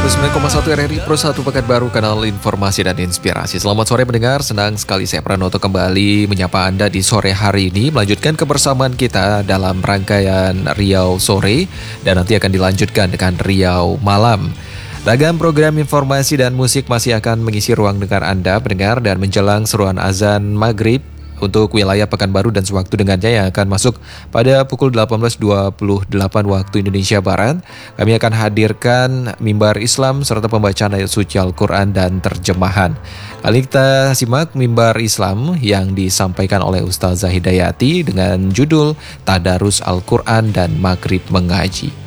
109,1 RRI Pro 1 Pekanbaru, kanal informasi dan inspirasi. Selamat sore pendengar, senang sekali saya Pranoto kembali menyapa Anda di sore hari ini, melanjutkan kebersamaan kita dalam rangkaian Riau Sore dan nanti akan dilanjutkan dengan Riau Malam. Ragam program informasi dan musik masih akan mengisi ruang dengar Anda pendengar, dan menjelang seruan azan maghrib untuk wilayah Pekanbaru dan sewaktu dengannya yang akan masuk pada pukul 18.28 waktu Indonesia Barat, kami akan hadirkan mimbar Islam serta pembacaan ayat suci Al-Quran dan terjemahan. Kali ini kita simak mimbar Islam yang disampaikan oleh Ustazah Hidayati dengan judul Tadarus Al-Quran dan Maghrib Mengaji.